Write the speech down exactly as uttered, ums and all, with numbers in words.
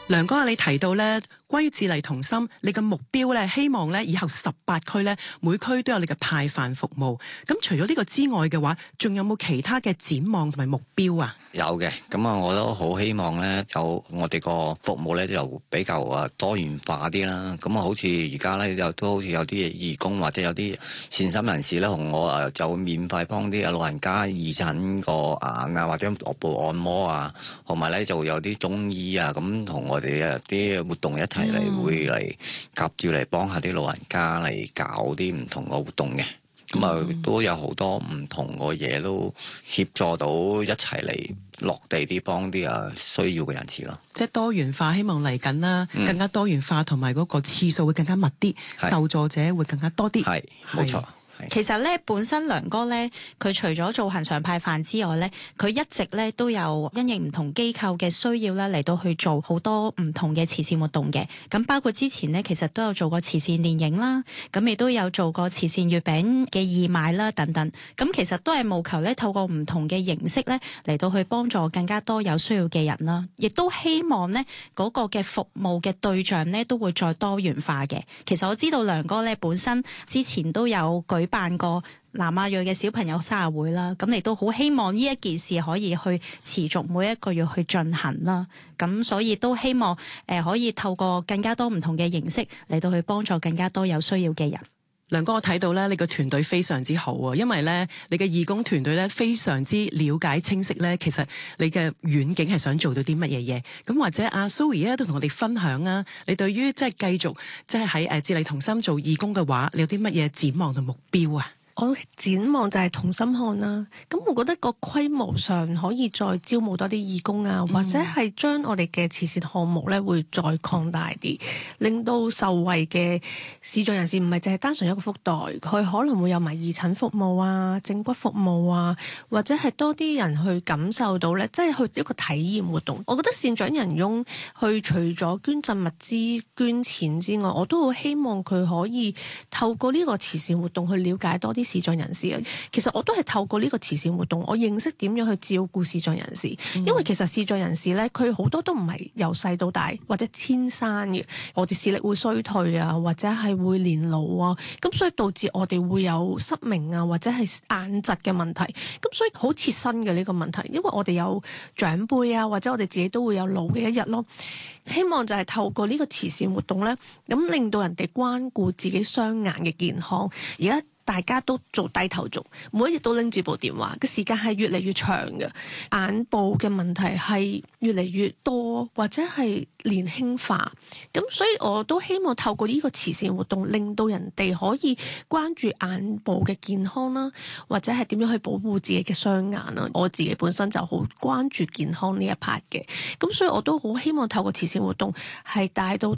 梁哥，你提到咧，關於智麗同心，你嘅目標咧，希望咧以後十八區咧，每區都有你嘅派飯服務。咁除咗呢個之外嘅話，仲有冇其他嘅展望同埋目標啊？ 有嘅，咁啊，我都好希望咧，有我哋個服務咧，就比較啊多元化啲啦。咁啊，好似而家咧，又都好似有啲義工或者有啲善心人士咧，同我啊就免費幫啲老人家義診個眼啊，或者腳部按摩啊，同埋咧就有啲中醫啊，咁同我哋啊啲活動一齊嚟、嗯、會嚟夾住嚟幫下啲老人家嚟搞啲唔同嘅活動嘅。咁啊，嗯、都有好多唔同嘅嘢都協助到一齊嚟落地啲幫啲啊需要嘅人士咯。 即係多元化，希望嚟緊啦，嗯、更加多元化，同埋嗰個次數會更加密啲，是受助者會更加多啲。 係，冇錯。 其實咧，本身梁哥咧，佢除咗做恆常派飯之外咧，佢一直咧都有因應唔同機構嘅需要咧嚟到去做好多唔同嘅慈善活動嘅。咁包括之前咧，其實都有做過慈善電影啦，咁亦都有做過慈善月餅嘅義賣啦等等。咁其實都係務求咧透過唔同嘅形式咧嚟到去幫助更加多有需要嘅人啦，亦都希望咧嗰個嘅服務嘅對象咧都會再多元化嘅。其實我知道梁哥咧本身之前都有舉辦過南亞裔嘅小朋友生日會啦，咁你都好希望呢一件事可以去持續每一個月去進行啦，咁所以都希望誒、呃、可以透過更加多唔同嘅形式嚟到去幫助更加多有需要嘅人。 梁哥，我睇到咧，你個團隊非常之好啊，因為咧，你嘅義工團隊咧非常之了解清晰咧，其實你嘅遠景係想做到啲乜嘢嘢。咁或者阿 Zoe 咧都同我哋分享啊，你對於即係繼續即係喺誒智麗同心做義工嘅話，你有啲乜嘢展望同目標啊？ 我展望就係同心漢啦，咁我覺得個規模上可以再招募多啲義工啊，或者係將我哋嘅慈善項目咧會再擴大啲，令到受惠嘅視障人士唔係淨係單純一個福袋，佢可能會有埋義診服務啊、正骨服務啊，或者係多啲人去感受到咧，即係去一個體驗活動。我覺得善長仁翁去除咗捐贈物資、捐錢之外，我都好希望佢可以透過呢個慈善活動去了解多啲視障人士啊，其實我都係透過呢個慈善活動，我認識點樣去照顧視障人士。嗯、因為其實視障人士咧，佢好多都唔係由細到大或者天生嘅，我哋視力會衰退啊，或者係會年老啊，咁所以導致我哋會有失明啊，或者係眼疾嘅問題。咁所以好切身嘅呢個問題，因為我哋有長輩啊，或者我哋自己都會有老嘅一日咯。希望就係透過呢個慈善活動咧，咁令到人哋關顧自己雙眼嘅健康。而家大家都做低頭族，每一日都拎住部電話，嘅時間係越嚟越長嘅，眼部嘅問題係越嚟越多，或者係年輕化。咁所以我都希望透過呢個慈善活動，令到人哋可以關注眼部嘅健康啦，或者係點樣去保護自己嘅雙眼啦。我自己本身就好關注健康呢一 part 嘅，咁所以我都好希望透過慈善活動係帶到